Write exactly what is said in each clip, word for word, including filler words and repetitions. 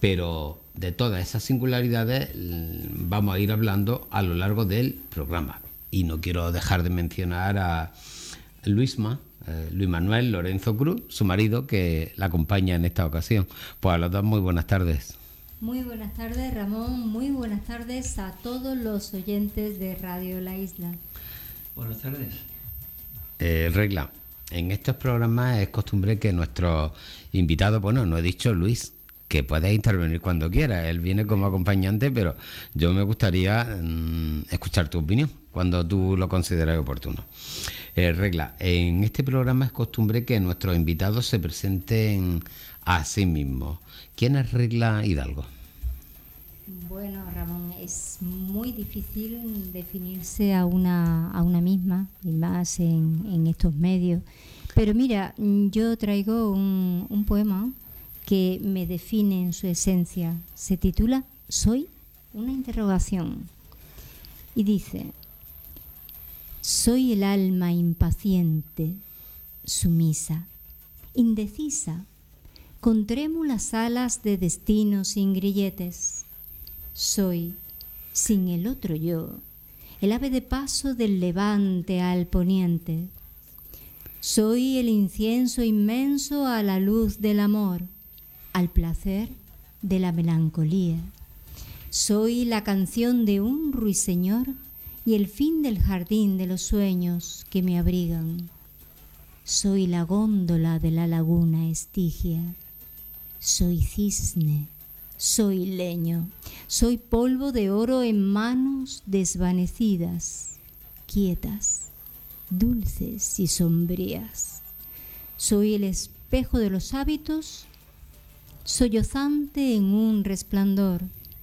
Pero de todas esas singularidades vamos a ir hablando a lo largo del programa. Y no quiero dejar de mencionar a Luisma, eh, Luis Manuel Lorenzo Cruz, su marido, que la acompaña en esta ocasión. Pues a los dos, muy buenas tardes. Muy buenas tardes, Ramón. Muy buenas tardes a todos los oyentes de Radio La Isla. Buenas tardes. Eh, regla, en estos programas es costumbre que nuestros invitados, bueno, no he dicho Luis, que puedes intervenir cuando quieras. Él viene como acompañante, pero yo me gustaría mmm, escuchar tu opinión cuando tú lo consideres oportuno. Eh, regla, en este programa es costumbre que nuestros invitados se presenten a sí mismos. ¿Quién es Regla Hidalgo? Bueno, Ramón, es muy difícil definirse a una, a una misma, y más en, en estos medios. Pero mira, yo traigo un, un poema que me define en su esencia. Se titula Soy una interrogación y dice: soy el alma impaciente, sumisa, indecisa, con trémulas alas de destino sin grilletes. Soy, sin el otro yo, el ave de paso del levante al poniente. Soy el incienso inmenso a la luz del amor, al placer de la melancolía. Soy la canción de un ruiseñor y el fin del jardín de los sueños que me abrigan. Soy la góndola de la laguna Estigia. Soy cisne, soy leño, soy polvo de oro en manos desvanecidas, quietas, dulces y sombrías. Soy el espejo de los hábitos, sollozante en un resplandor.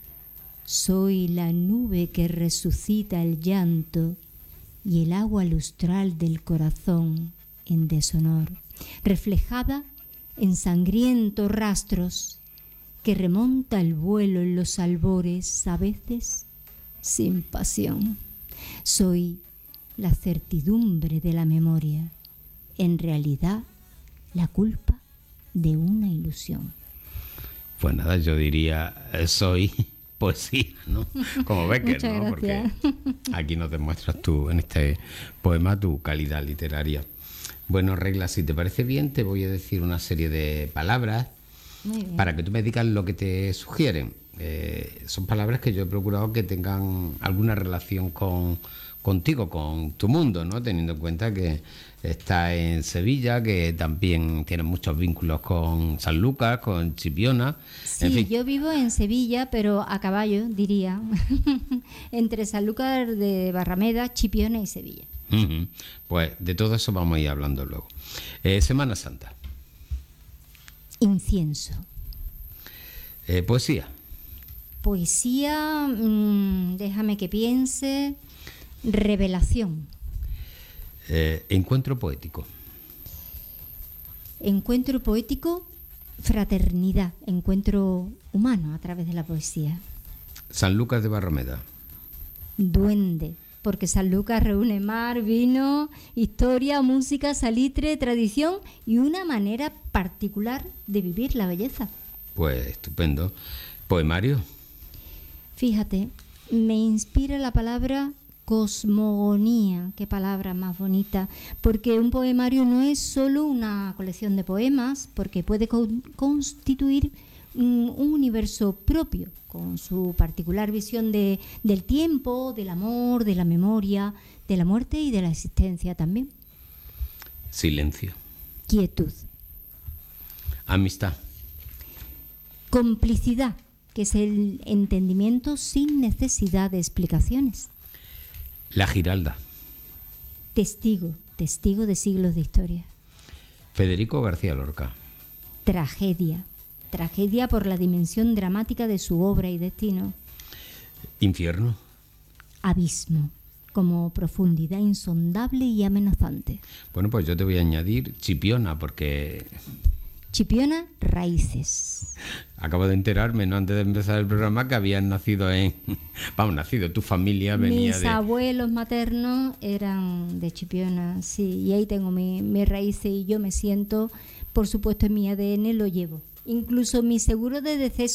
Soy la nube que resucita el llanto y el agua lustral del corazón en deshonor, reflejada en sangrientos rastros que remonta el vuelo en los albores, a veces sin pasión. Soy la certidumbre de la memoria, en realidad la culpa de una ilusión. Pues nada, yo diría, eh, soy poesía, ¿no? Como Becker, Muchas ¿no? gracias. Porque aquí nos demuestras tú, en este poema, tu calidad literaria. Bueno, Regla, si te parece bien, te voy a decir una serie de palabras para que tú me digas lo que te sugieren. Eh, son palabras que yo he procurado que tengan alguna relación con contigo, con tu mundo, ¿no? Teniendo en cuenta que está en Sevilla, que también tiene muchos vínculos con Sanlúcar, con Chipiona. Sí, en fin. Yo vivo en Sevilla, pero a caballo, diría, entre Sanlúcar de Barrameda, Chipiona y Sevilla. Uh-huh. Pues de todo eso vamos a ir hablando luego. Eh, Semana Santa. Incienso. Eh, poesía. Poesía, mmm, déjame que piense. Revelación. Eh, encuentro poético. Encuentro poético, fraternidad, encuentro humano a través de la poesía. Sanlúcar de Barrameda. Duende, porque Sanlúcar reúne mar, vino, historia, música, salitre, tradición y una manera particular de vivir la belleza. Pues estupendo. Poemario. Fíjate, me inspira la palabra cosmogonía, qué palabra más bonita, porque un poemario no es solo una colección de poemas, porque puede con, constituir un, un universo propio, con su particular visión de, del tiempo, del amor, de la memoria, de la muerte y de la existencia también. Silencio. Quietud. Amistad. Complicidad, que es el entendimiento sin necesidad de explicaciones. La Giralda. Testigo, testigo de siglos de historia. Federico García Lorca. Tragedia, tragedia por la dimensión dramática de su obra y destino. Infierno. Abismo, como profundidad insondable y amenazante. Bueno, pues yo te voy a añadir Chipiona, porque... Chipiona, raíces. Acabo de enterarme, no antes de empezar el programa, que habías nacido en... Vamos, nacido, tu familia venía Mis de... Mis abuelos maternos eran de Chipiona, sí, y ahí tengo mis mi raíces y yo me siento, por supuesto, en mi A D N lo llevo. Incluso mi seguro de deceso